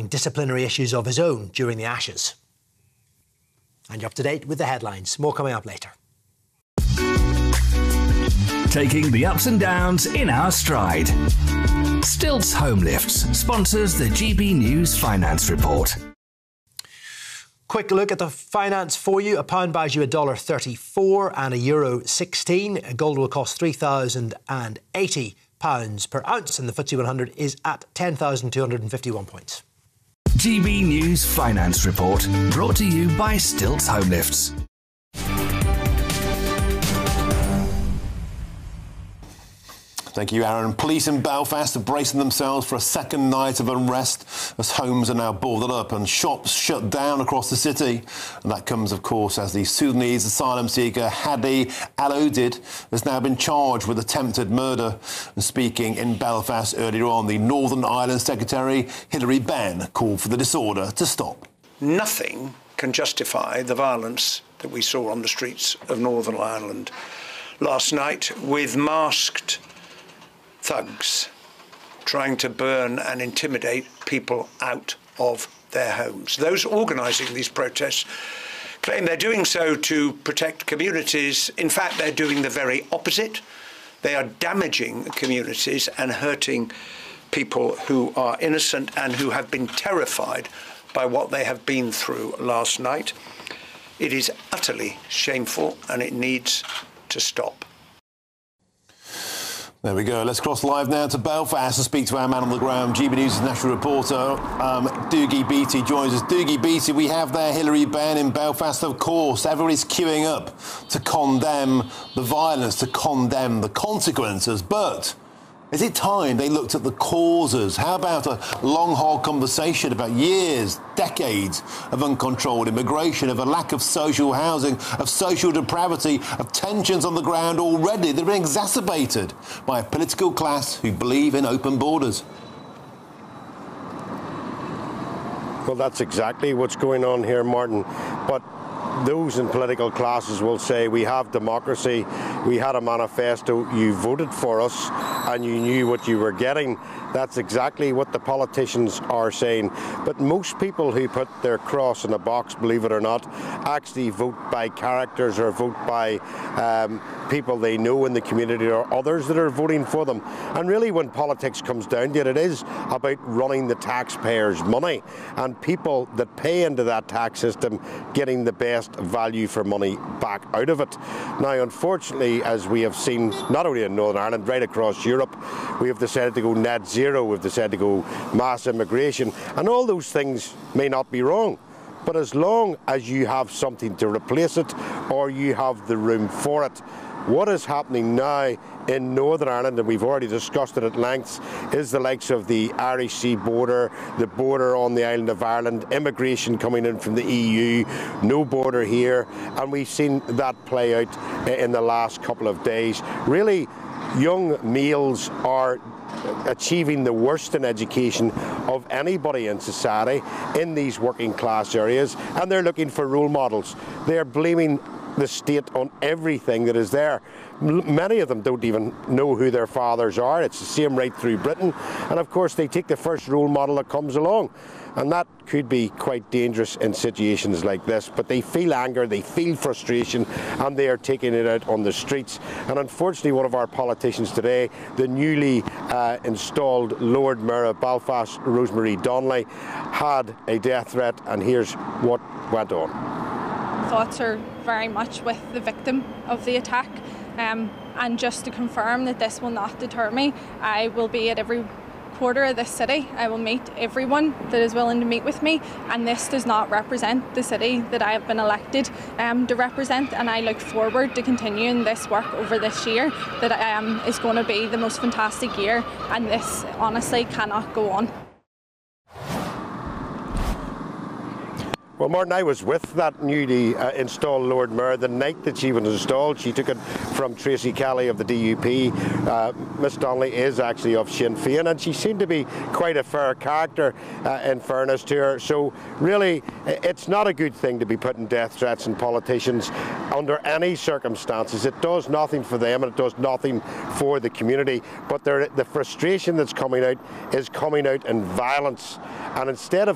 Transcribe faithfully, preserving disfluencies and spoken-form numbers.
disciplinary issues of his own during the Ashes. And you're up to date with the headlines. More coming up later. Taking the ups and downs in our stride. Stilts Home Lifts sponsors the G B News Finance Report. Quick look at the finance for you. A pound buys you one dollar thirty-four and a euro sixteen. Gold will cost three thousand eighty pounds per ounce, and the F T S E one hundred is at ten thousand two hundred fifty-one points. G B News Finance Report, brought to you by Stilts Home Lifts. Thank you, Aaron. Police in Belfast are bracing themselves for a second night of unrest as homes are now boarded up and shops shut down across the city. And that comes, of course, as the Sudanese asylum seeker Hadi Al-Odid has now been charged with attempted murder. And speaking in Belfast earlier on, the Northern Ireland Secretary Hilary Benn called for the disorder to stop. Nothing can justify the violence that we saw on the streets of Northern Ireland last night, with masked thugs trying to burn and intimidate people out of their homes. Those organising these protests claim they're doing so to protect communities. In fact, they're doing the very opposite. They are damaging communities and hurting people who are innocent and who have been terrified by what they have been through last night. It is utterly shameful and it needs to stop. There we go. Let's cross live now to Belfast and speak to our man on the ground, G B News' national reporter, um, Dougie Beattie joins us. Dougie Beattie, we have there Hilary Benn in Belfast, of course. Everybody's queuing up to condemn the violence, to condemn the consequences, but is it time they looked at the causes? How about a long, hard conversation about years, decades of uncontrolled immigration, of a lack of social housing, of social depravity, of tensions on the ground already that have been exacerbated by a political class who believe in open borders? Well, that's exactly what's going on here, Martin. But those in political classes will say we have democracy, we had a manifesto, you voted for us and you knew what you were getting. That's exactly what the politicians are saying. But most people who put their cross in a box, believe it or not, actually vote by characters or vote by um, people they know in the community or others that are voting for them. And really, when politics comes down to it, it is about running the taxpayers' money and people that pay into that tax system getting the best value for money back out of it. Now, unfortunately, as we have seen, not only in Northern Ireland, right across Europe, we have decided to go net zero, we've decided to go mass immigration, and all those things may not be wrong. But as long as you have something to replace it or you have the room for it, what is happening now in Northern Ireland, and we've already discussed it at length, is the likes of the Irish Sea border, the border on the island of Ireland, immigration coming in from the E U, no border here, and we've seen that play out in the last couple of days. Really, young males are achieving the worst in education of anybody in society in these working class areas, and they're looking for role models. They're blaming the state on everything that is there. Many of them don't even know who their fathers are. It's the same right through Britain. And of course they take the first role model that comes along. And that could be quite dangerous in situations like this. But they feel anger, they feel frustration, and they are taking it out on the streets. And unfortunately, one of our politicians today, the newly uh, installed Lord Mayor of Belfast, Rosemary Donnelly, had a death threat, and here's what went on. Thoughts are very much with the victim of the attack, um, and just to confirm that this will not deter me, I will be at every quarter of this city. I will meet everyone that is willing to meet with me, and this does not represent the city that I have been elected um, to represent, and I look forward to continuing this work over this year that um, is going to be the most fantastic year, and this honestly cannot go on. Well, Martin, I was with that newly uh, installed Lord Mayor the night that she was installed. She took it from Tracy Kelly of the D U P. Uh, Miss Donnelly is actually of Sinn Féin, and she seemed to be quite a fair character, uh, in fairness to her. So really, it's not a good thing to be putting death threats on politicians under any circumstances. It does nothing for them and it does nothing for the community. But the frustration that's coming out is coming out in violence. And instead of